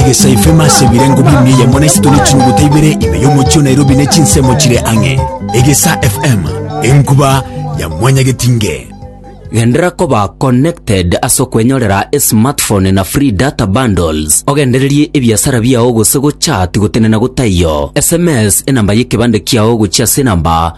egesa ifemase birengo bimye yamona isitoni chinuguta ibere ibe yo mucyo Nairobi ne chinsemo chire ange egesa FM enkuba ya mwanya getinge gendera ko ba connected aso kwenyorera smartphone na free data bundles ogendererie ebiasara biawo gose go chat gutenena gutayo SMS enamba yekibande kiawo gucha sinamba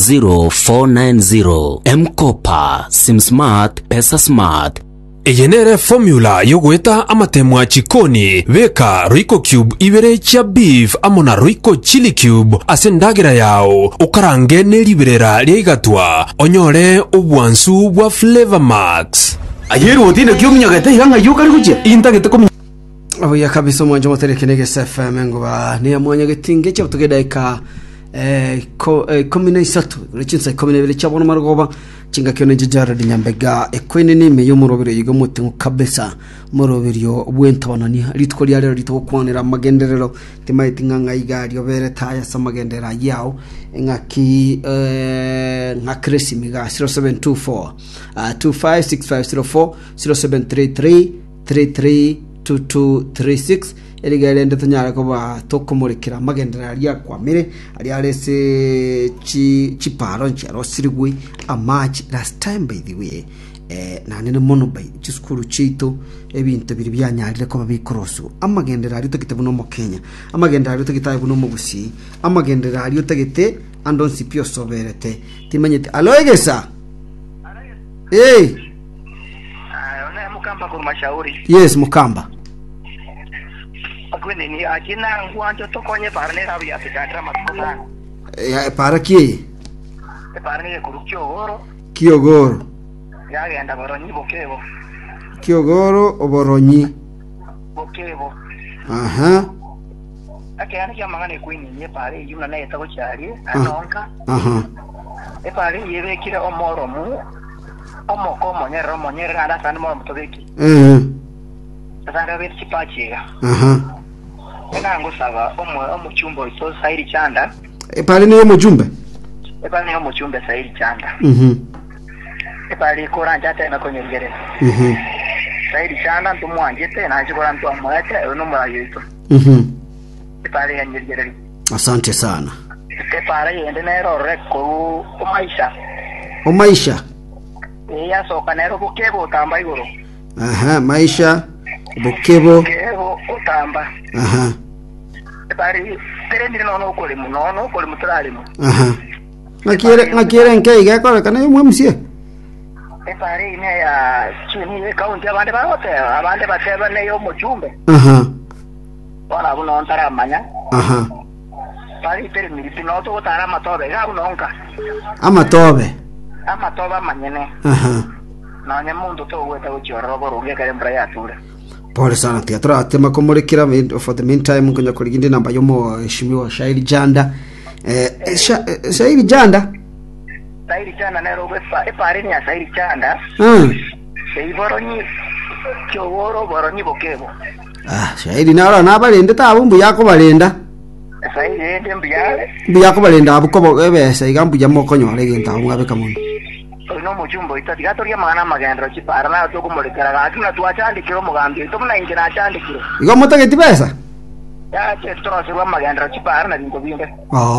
40490 Mkopa Sim Smart Pesa Smart. Eyenere formula yogweta amatemwa chikoni veka Royco Cube ibere cha beef amona Royco Chili Cube asendagira yao ukarange nelibirera ligatwa onyore ubwansu bwa Flavor Max ayeru otine kyumnyagete iranga yukari kuche intagete ko oya kabisa mwanje moterekenege SFM ngoba ni amwanya getinge cyo tugedaika komine isatu rechinsa komine bile chabona margoba chinga kyone jijara dinyambega ekwene nime yo murobero yigo mutingu kabisa murobero bwentabana litko lyale lito kwanira magenderero timaiti nganga igari obere taya samagendera yao ngaki ngakresi miga 0724 256504 0733 332236 eligale ndetanyara ko ba tokomurikira magendera ya kwamire ali alese chiparo ncharo sirigwe amachi last time by the way nanene mono by chiskuru chito ebintu biri byanyarire ko babikoroso amagendera ari tokite buno mu Kenya amagendera ari tokite buno mu Busi amagendera ari tokite andon sipio soberete timanyete aloegesa ona Mukamba ko mashauri yes Mukamba akwene ni akina ngwanjo tokonye parne rabi atikatra matkona para ki parne ku Kiogoro yagenda Boronyi Bokebo Kiogoro Oboronyi Bokebo aha akana kyamangane kwini nye pare yuna naye tako cyari anonka aha pare yebekira omoromu omokomo nyera ada sana mo mutobeki Sasa beti chipachiga aha ena ngusaba omuchumbo so Sairi Chanda pale niyo mujumbe pale niyo mujumbe Sairi Chanda pale koranja tena kwenye ngere Sairi Chanda ntumwanje tena chikora ntu amwete nomura yito pale yanjere asante sana pale yende nero reko Maisha ya soka nero Bokebo tamba igoro aha Maisha Bokebo utamba aha pale terendire nono kole mutrali mu aha ngakire nkeiga kole kana yumwe msie pale ine ya chini kaunti abande bateba ne yo mujumbe aha wala buno ntara manya aha pale tere milipino to tara matobe ga bunonka amatobe manyene aha na nyamundo to weta uchoro boruge kale mbraya tura pole sana teatra tema komurekera for the meantime kunya kuligindi namba yomo heshimiwa Sairi Janda Sairi Janda nero pare ni Sairi Janda Boronyi Kiogoro Boronyi Bokebo Sairi nara nabalende tabumbu yako balenda Sairi ende mbiyale biyako balenda abukobo ebese igambuja mokonyore genta umwabe kamuntu no mujumbo itatigatoriya magana magendero chipara na to kumulekera akina tuachandikiro mugambi to muna ingina achandikiro igo mutageti pesa ya chestro sirwa magendero chipara na bingo binde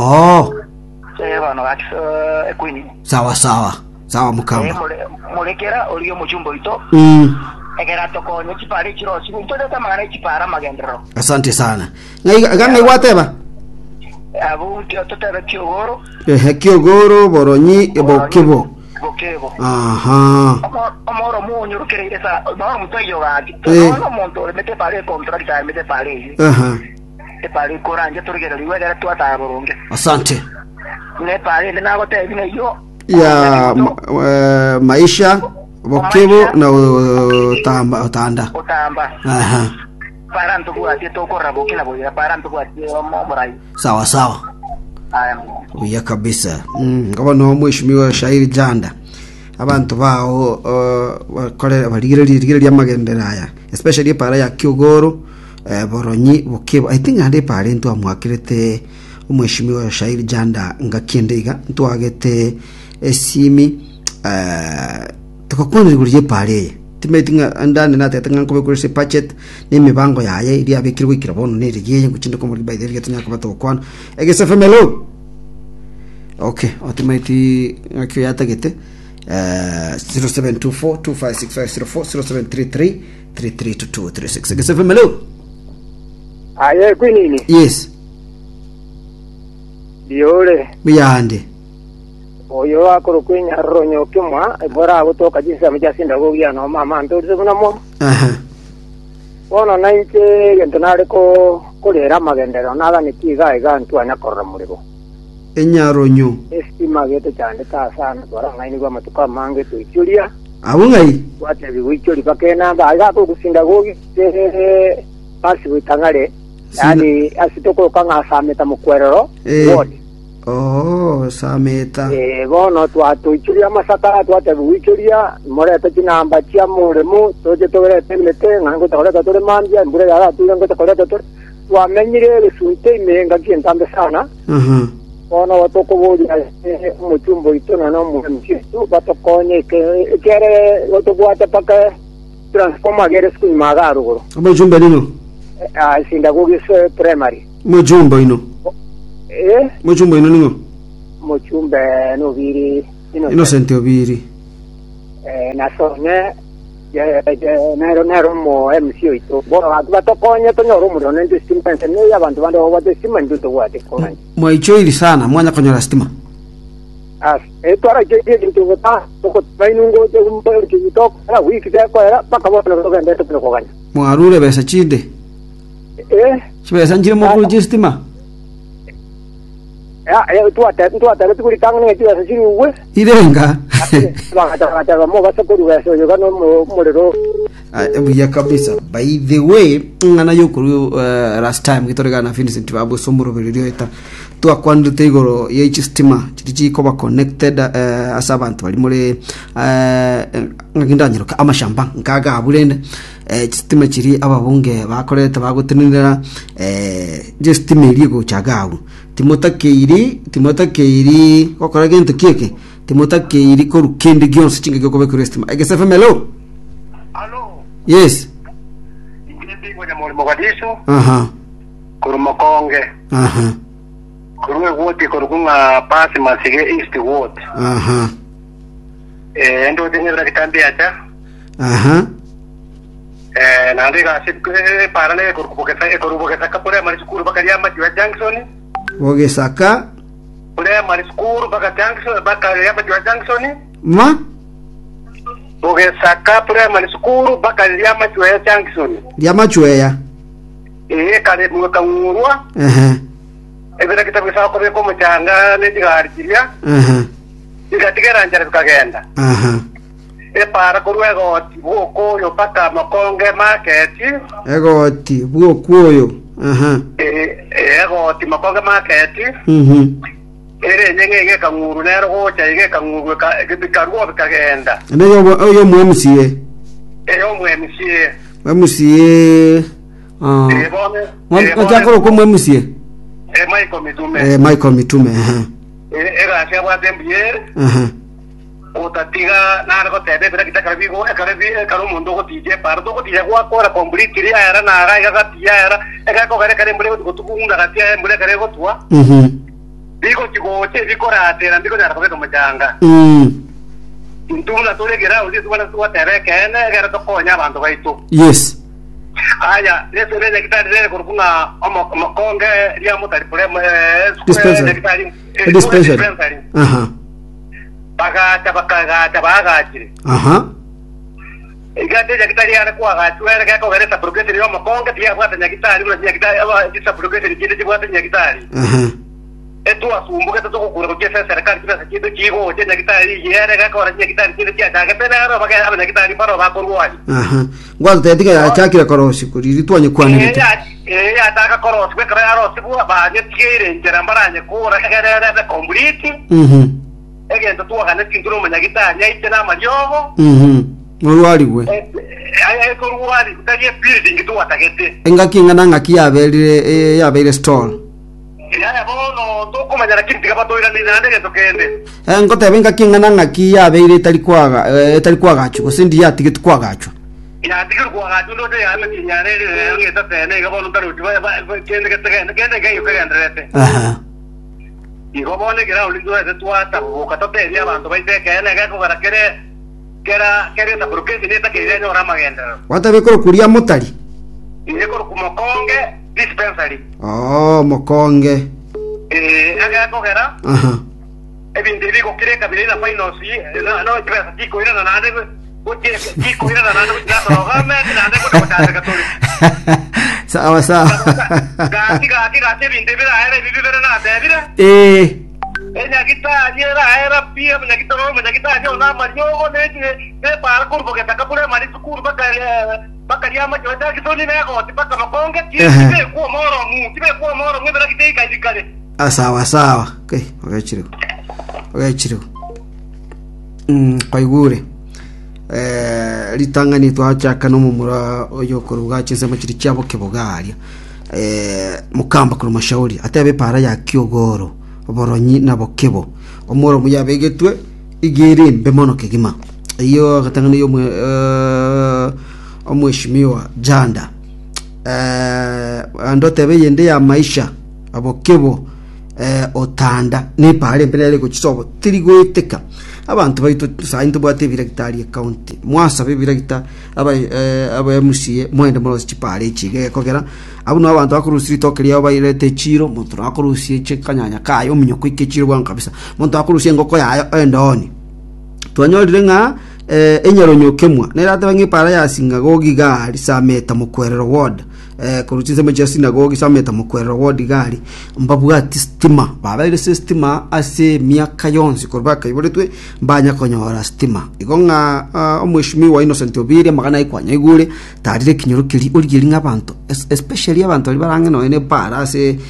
bano ekwini sawa Mukamba mulekera oliyo mujumbo ito egera tokonye chipara chiro sinto data magana chipara magendero asante sana ngai wateba abu totera Kiogoro Kiogoro Boronyi Bokebo aha amoro munyu rukere sa amoro mutayo gati no monto mete pare contracta mete pare aha pare koranje turigera liwera tuata boronge asante ne pare na gote bine yo ya Maisha Bokebo na utanda aha paranto kwa to korra bokela boya paranto kwa morai sawa uya kabisa ngaba no mwishimiwa Sairi Janda abantu bao bakore baligire lya magendera aya especially para ya Kiogoro Boronyi Bokebo I think ande pare ntu amwakirete umwishimiwa Sairi Janda ngakendega ntu agete esimi tukakwonera gurije pare timetinga andane na tetenga ko ko se budget ni mibango yaye iri abikirwe kirabono ne rigiye nguchinde ko muri baideri getanya ko batokwana egese femelo okay ultimate akyo yatagete 0724256504 0733332236 egese femelo aye kwinini yes diole biyande oyo akoro kwinya ronyo kimwa ebora gutoka jinsa mujasinda gogia no mama ndose bunamo ono nainche gentonare ko kolera magendero nada nikiga igantu anakorra muribo enyaronyo estima gete cyane ta sana bora ngaini kwa matuka mange tuichulia abungai wate biwichuli pakena baga ko gusinda gogi pasi witangale yani asitoko kanga sameta mukwerero wodi sameta bono twatuichulia masaka twate biwichulia morete kinamba chia muremu toje togere temete ngango togere tore mambia mbure yara tuyango togere tore wamenyire bisunte imenga kientambe sana bono watoko bodi muchumbo itona no muhemchitu batokonye kere watogwate paka transforma gere skuli magaru mujumbe nino sinda gugis primary mujumbe ino mujumbe ino ningo mujumbe no biri innocent obiri na sonye nero mo MCO ito bora batokonye to nyoro mu no ndistimpense ne abantu bando badestima nduto wate konanye mwaichoiri sana mwanya konyora stima twara jeje nto vota to painungo te umpa kito ala wiki te ko era paka bota no gende to ko ganya mwarure besa chinde chibesa njire mo ku stima tuata tukuri tanga ne tuasa chiri uwe irenga bangata mo basa ko ruweso yo kano morero ya kabisa. By the way ngana yokuru last time gitorega na Vincent Babu somuro video eta to akwandu tegoro ye stima chiti ko ba connected asabantu bali muri ngindanyiro ka amashamba ngaga aburende stima chiri ababunge bakoreta bagutinira stima irigo chagawu Timota Keiri okora gento kieke Timota Keiri ko rukendi gyonse chinge ko be stima egese femelo. Hello. Yes. Ingebe kwa jamori Mogadishu. Kurumakonge. Kuruwe wote kurukunga pasi masige East Ward. Endo dingira kitambi acha. Nandika sit parane kurubokesa kapure mari skuru bakaria mati wa Junction. Wogesaka. Pure mari skuru baka Junction bakaria mati wa Junction. Ma? Wogesaka pure mari skuru bakaria mati wa Junction. Yamachweya. Kare muka ngurwa. Ebera kitabu sawa ko ko mchanga ne digarjiria. Digatigera njara tukagenda. Para kuruego buoko yo paka Makonge market. Egoti buoko yo. Egoti Makonge market. Ere nyenge kanguru nero go chaige kanguru ka bikaruo bikagenda. Ne yo mwemsie. Yo mwemsie. Mwemsie. Mwakakoro ko mwemsie. Michael Mitume. Era sia wa dembier. Otatiga na ko tebe bera kita karabigo karo mundo ko tije pardo ko tije ko kora complete ri era na ga ga tia era ko gare kare mbele ko tukunda ga tia mbele kare ko tua bigo chigo che bikora tera bigo na ko be kamajanga intuna tole gera uzi tuwana tuwa tere kene gera to konya bantu gaito. Yes. Aya leso le kitari ko kuna Makonge ria mutari problem dispensary. Baga tabaga chiri. Igate kitari ara kwa ga tuere ga ko gere sa progress rio Makonge dia bwata nyakitari ro nyakitari aba disa progress kide bwata nyakitari. Etu asumbuka to ko kuro ke serikali kida kido kigo je nyakitari yere ga ko nyakitari kide dia daga pena ro baga aba nyakitari paro ba ko ruwani. Ngwalo tediga ya chakira korosi kuri twanye kwani. Ya daga korosi be kara ro sibu ba nye tire njera mbaranye ko ra ga complete. Egento tuwa kana kinturo manyagitari yaite na maryogo. Muruari we. Ai ko ruwari kutaje building tuwa tagete. Engakinga nanga kiyaberire yaberire store. Ya bono to kumanyara kinti kapatoira ni nande getokende ngotebenga kingana ngaki yabeire etari kwagachu gusindi yatigiti kwagachu ya tikir kwagachu ndo de ya metinyane ngeta tene gabonu taruti ba kende kende gayo kagandrete igobone gira ulindu ese twata bukatote ya bantu baite kene gako garakere kera ta burukezi neta kire no ramagenda watabekoro kuria motari Ilekoro kumokonge dispensary. Oh, mokonge. Aga kogera. Ebindi biko kireka bilina finance no pesa tiko ina na nande kuche tiko ina na nande na programa na nande ko tata katoli. Sawa sawa. Gati bindi bila era bibi bila na tebira. Enya kita era pia menya kita jo na mariogo ne para kurbo ke takapure mari sukuru baka yama joda kitoni nego tipaka makonge tibe kwa moro mu bera kiteka ikale. Sawa. Okay, ogachiro. Kwaigure. Litangani twachaka no mumura oyo koruga chinse machiri cyabo kebogaria. Mukamba kuru mashauri atabe para ya Kyogoro. Boronyi na bokebo omoro muyabegetwe igiri mbemono kegima iyo gatangana yo omweshimiwa janda andote beyende ya maisha abokebo otanda ne pale mbere ko kisobo tirigweteka abantu bayito sayinto bwate biregitari account mwasa bibiragita aba musiye mwende mo chipale chige kogera abuno abantu bakurusiri tokeri aba irete chiro muntu akurusiri chekanyanya kayo munyoko ikechiro bwan kabisa muntu akurusiri ngoko yayo endoni twanyolire nga enyero nyokemwa nerate bangi para ya sinagogi gari sameta mukwerero ward kuruchize meja sinagogi sameta mukwerero ward gari mbabwa stima babaire stima ase miaka yonsi korbaka iboretwe mbanya konyora stima igonga omweshimiwa Innocent Obire magana ikwanya igure tarire kinyorokeri urigiri ngabantu especially abantu ali barange no ene para ase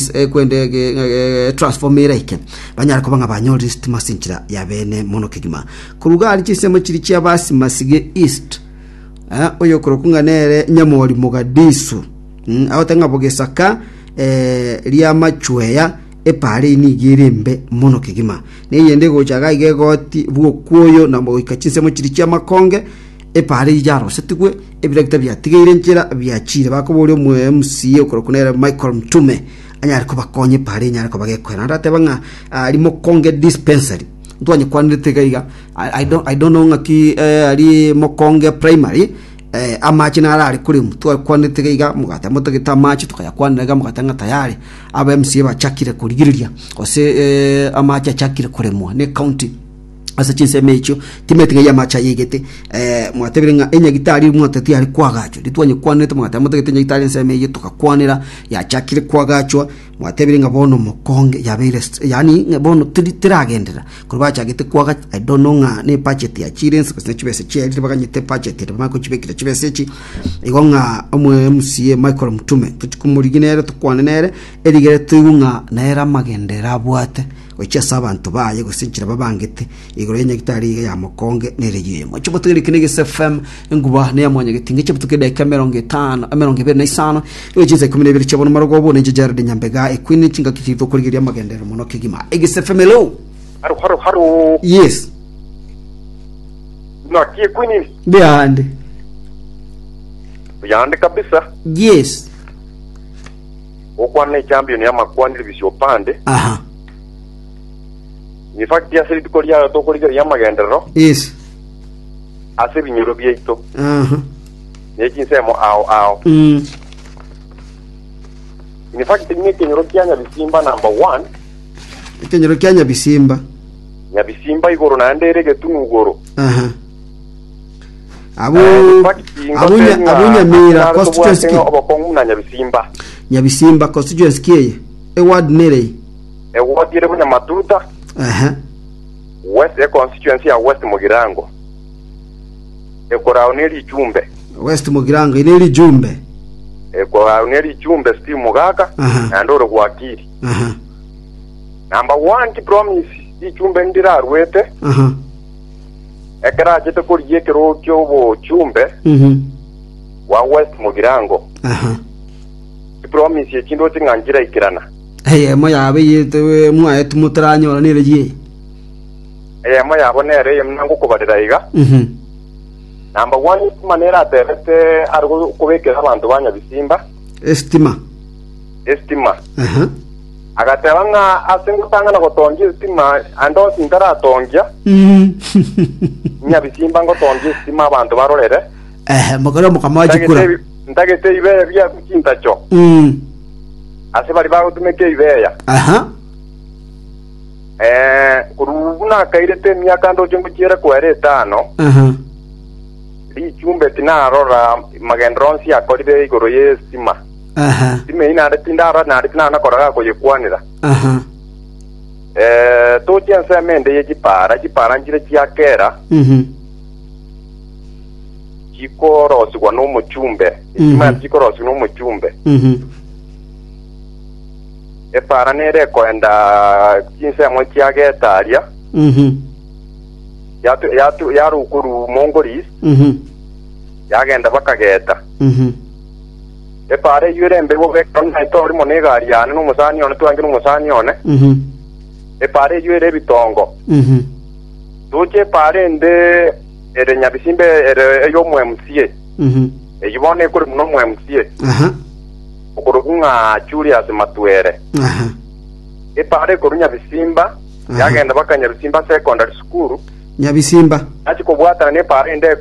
kwende transformer ike banyara ko banga banyora stima sinchira yabene mono kigima kuruga ali chisemo chiri cyabasi masige east oyo korokunga nere nyamori Mogadisu aho tanga bogesaka liya machweya epare ni girembe mono kigima ne yende go jaga igegoti bwo kuoyo na mo ikachisemo chiri cya makonge epare yaro setigwe ebirekta bya tigeire njera byachire bakobore mu MC okorokunera Michael Mtume anyari ko bakonye pare nyari ko bagekwera ndate banga alimo konge dispensary ndwanye kwanirite gaiga I don't know ngaki ali mokonge primary amachi na ari kuri mutwa kwanirite gaiga mugata mutagita amachi tukayakwaniraga mugatanga tayari aba MC bachakire kurigiriria ose amachi achakire kuremwa ne county asa chinse mecho timetinga ya macha yegete mwatebirenga enya gitari mwatati ari kwagacho litwanye kwanete mwata mutagite enya gitari nsemeje tukakwanira ya chakire kwagacho mwatebirenga bono mokonge yabeire yani bono tiragendera kurbacha gite kwaga I don't know nga ne budget ya chirens kusne chibese chiri baganyite budget de mako chibekira chibese chi igonga omwe MCA Michael Mtume tukumuriginere tukwanenere erigere tuyunga naera magendera bwate ocha sabantu baye gusinchira babangete igoro yenya gitari ya mokonge neregiye mo choboteri kinege FM nguba ne yamwanya gitinge choboteri kamera 5 25 yojize 12 chabona marogo bone jejarde nyambega ekwini chinga kitito kurigiria magendero mono kigima egise FM hello haro yes no ki ekwini beande kabisa yes okwane champion ya makwani bisho pande in fact ya siri tukoria to koria ya magendero yes ase binyoro byeito ne kinsemo ao in fact ni kenyoro kyanya bisimba number 1 kenyoro kyanya bisimba ya bisimba igoro na nderege tunugoro abunya mira constituency obokongu na nyabisimba constituency kiye ward nere ward yere bunya matuta west constituency ya west Mugirango ekoraoneri jumbe west Mugirango ineri jumbe ekoraoneri jumbe Steve Mugaka andoro kwakiri number 1 ki promise jumbe ndira rwete ekara jete kuriye kero kyo bo jumbe wa west Mugirango ki promise yekindo tinganjira ikirana mo yabe yete mwa etu mutaranyora nire ye mo yabonere yemnango kubarira iga number 1 manera terete argo kubekera abantu banya bisimba estima agatebanga asingutanga na gotongi estima ando sintara tongia nya bisimba ngotongi estima abantu barorere mukara mukamaji kura ndagete ibe bya kintacho ase bari bagutumeke ibeya kurubuna kairete myaka ndo cyo ngukire kwere 5 chumbe tinarora magendronsi akorire igoro yesima time ina retindara na retina koraga ko yekwanira to tiense mende yekipara njire kiakera chikorosi kwa no muchumbe isima chikorosi no muchumbe para nere koenda kinse mo kiagetaria ya rukuru mongolis yagenda bakageta pare yure mbego bekona itori monegari yana no musani one twange no musani one pare yure bitongo tuje pare nde ere nyabisimbe ere yo mwemsie yibone kuri no mwemsie okurugunga Julius Matwere pare kuri nyabisimba yagenda bakanya bisimba secondary school nyabisimba achiko bwata ne pare nde